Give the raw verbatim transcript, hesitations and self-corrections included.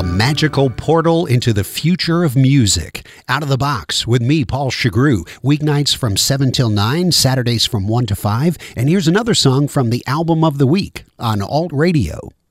A magical portal into the future of music. Out of the Box with me, Paul Chagru. Weeknights from seven till nine, Saturdays from one to five. And here's another song from the album of the week on Alt Radio.